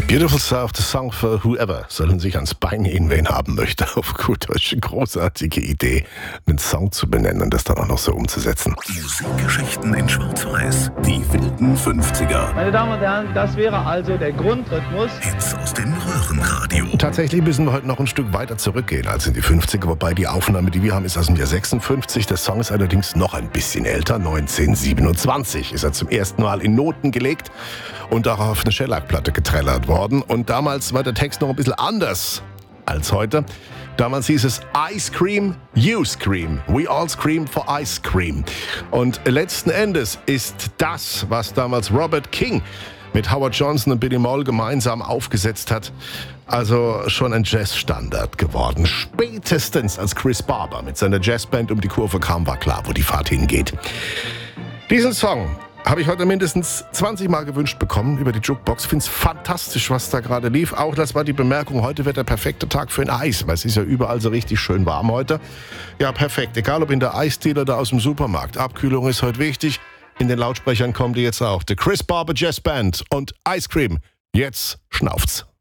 Beautiful South, the Song for Whoever, sollen sich ans Bein nähen, wen haben möchte. Auf gut Deutsch, eine großartige Idee, einen Song zu benennen und das dann auch noch so umzusetzen. Musikgeschichten in Schwarz-Weiß, die wilden 50er. Meine Damen und Herren, das wäre also der Grundrhythmus. Hits aus dem Röhrenradio. Tatsächlich müssen wir heute noch ein Stück weiter zurückgehen als in die 50er, wobei die Aufnahme, die wir haben, ist aus dem Jahr 56. Der Song ist allerdings noch ein bisschen älter, 1927 ist er zum ersten Mal in Noten gelegt und auch auf eine Shellac-Platte getrellert worden. Und damals war der Text noch ein bisschen anders als heute. Damals hieß es Ice Cream, you scream. We all scream for ice cream. Und letzten Endes ist das, was damals Robert King mit Howard Johnson und Billy Moll gemeinsam aufgesetzt hat, also schon ein Jazzstandard geworden. Spätestens als Chris Barber mit seiner Jazzband um die Kurve kam, war klar, wo die Fahrt hingeht. Diesen Song habe ich heute mindestens 20 Mal gewünscht bekommen über die Jukebox. Ich finde es fantastisch, was da gerade lief. Auch das war die Bemerkung, heute wird der perfekte Tag für ein Eis, weil es ist ja überall so richtig schön warm heute. Ja, perfekt. Egal ob in der Eisdiele oder aus dem Supermarkt. Abkühlung ist heute wichtig. In den Lautsprechern kommt die jetzt auch. The Chris Barber Jazz Band und Ice Cream. Jetzt schnauft's.